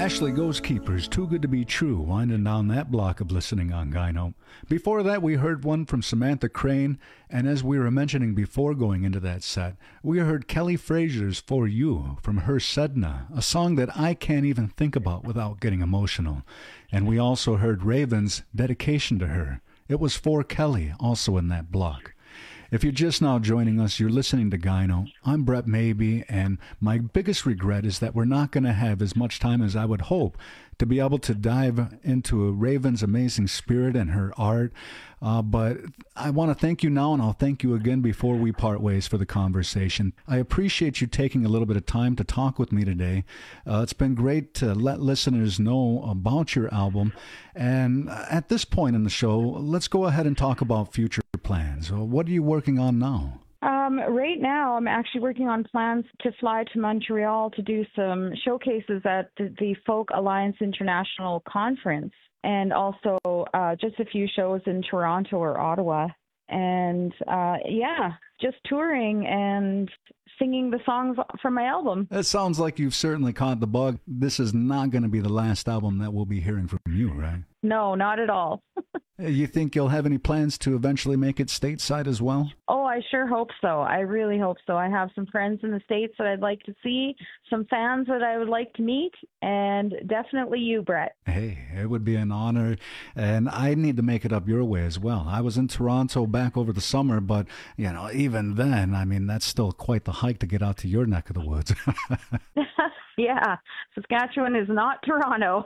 Ashley Ghost Keepers, Too Good to Be True, winding down that block of listening on Gyno. Before that, we heard one from Samantha Crane, and as we were mentioning before going into that set, we heard Kelly Fraser's For You from her Sedna, a song that I can't even think about without getting emotional. And we also heard Raven's Dedication to Her. It was for Kelly, also in that block. If you're just now joining us, you're listening to Gyno. I'm Brett Maybe, and my biggest regret is that we're not going to have as much time as I would hope to be able to dive into Raven's amazing spirit and her art. But I want to thank you now, and I'll thank you again before we part ways for the conversation. I appreciate you taking a little bit of time to talk with me today. It's been great to let listeners know about your album. And at this point in the show, let's go ahead and talk about future plans. What are you working on now? Right now, I'm actually working on plans to fly to Montreal to do some showcases at the Folk Alliance International Conference, and also just a few shows in Toronto or Ottawa. And just touring and singing the songs from my album. It sounds like you've certainly caught the bug. This is not going to be the last album that we'll be hearing from you, right? No, not at all. You think you'll have any plans to eventually make it stateside as well? Oh, I sure hope so. I really hope so. I have some friends in the States that I'd like to see, some fans that I would like to meet, and definitely you, Brett. Hey, it would be an honor, and I need to make it up your way as well. I was in Toronto back over the summer, but, even then, that's still quite the hike to get out to your neck of the woods. Yeah, Saskatchewan is not Toronto.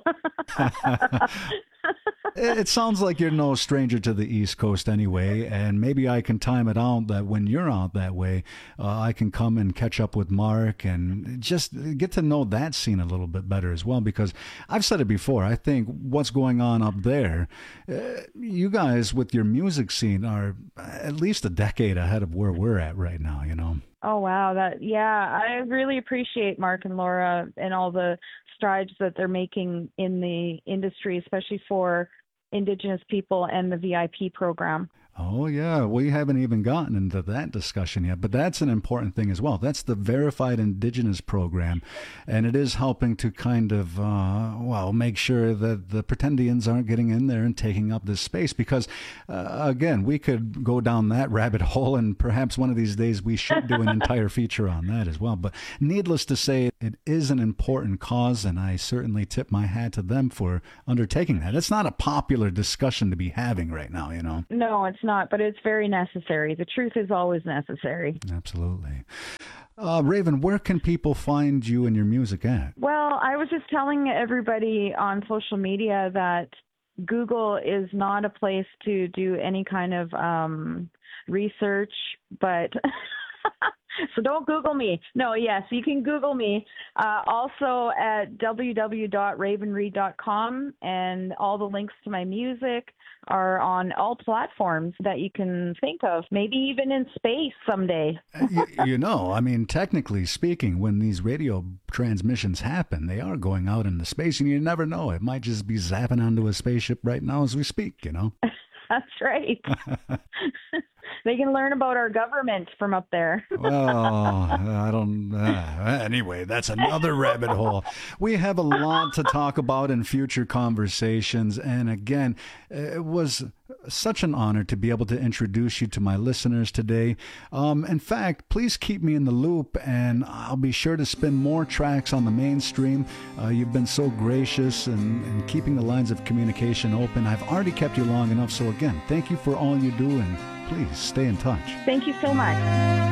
It sounds like you're no stranger to the East Coast anyway, and maybe I can time it out that when you're out that way, I can come and catch up with Mark and just get to know that scene a little bit better as well, because I've said it before, I think what's going on up there, you guys with your music scene are at least a decade ahead of where we're at right now, Oh, wow. I really appreciate Mark and Laura and all the strides that they're making in the industry, especially for Indigenous people and the VIP program. Oh, yeah. We haven't even gotten into that discussion yet, but that's an important thing as well. That's the Verified Indigenous program, and it is helping to kind of, make sure that the pretendians aren't getting in there and taking up this space because, again, we could go down that rabbit hole, and perhaps one of these days we should do an entire feature on that as well. But needless to say, it is an important cause, and I certainly tip my hat to them for undertaking that. It's not a popular discussion to be having right now, No, it's not, but it's very necessary. The truth is always necessary. Absolutely. Raven, where can people find you and your music at? Well, I was just telling everybody on social media that Google is not a place to do any kind of research, but... So don't Google me. No, yes, you can Google me. Also at www.ravenreed.com, and all the links to my music are on all platforms that you can think of, maybe even in space someday. Technically speaking, when these radio transmissions happen, they are going out into space, and you never know. It might just be zapping onto a spaceship right now as we speak, That's right. They can learn about our government from up there. Well, I don't... anyway, that's another rabbit hole. We have a lot to talk about in future conversations. And again, it was such an honor to be able to introduce you to my listeners today. In fact, please keep me in the loop, and I'll be sure to spin more tracks on the mainstream. You've been so gracious in keeping the lines of communication open. I've already kept you long enough. So again, thank you for all you do, and please stay in touch. Thank you so much.